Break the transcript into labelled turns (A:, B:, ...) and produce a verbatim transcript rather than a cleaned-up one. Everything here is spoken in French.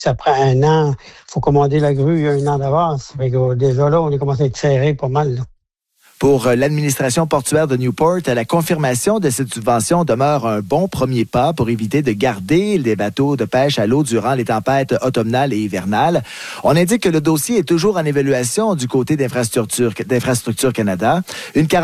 A: Ça prend un an. Il faut commander la grue un an d'avance. Fait que, déjà là, on est commencé à être serré pas mal. Là.
B: Pour l'administration portuaire de Newport, la confirmation de cette subvention demeure un bon premier pas pour éviter de garder les bateaux de pêche à l'eau durant les tempêtes automnales et hivernales. On indique que le dossier est toujours en évaluation du côté d'Infrastructure, d'Infrastructure Canada. Une